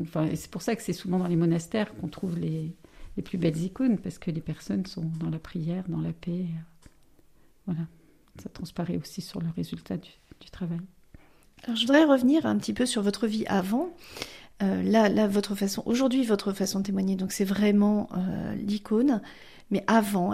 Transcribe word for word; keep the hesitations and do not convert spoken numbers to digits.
Enfin, et c'est pour ça que c'est souvent dans les monastères qu'on trouve les, les plus belles icônes, parce que les personnes sont dans la prière, dans la paix. Voilà, ça transparaît aussi sur le résultat du, du travail. Alors, je voudrais revenir un petit peu sur votre vie avant. Euh, là, là, votre façon, aujourd'hui, votre façon de témoigner, donc c'est vraiment euh, l'icône. Mais avant,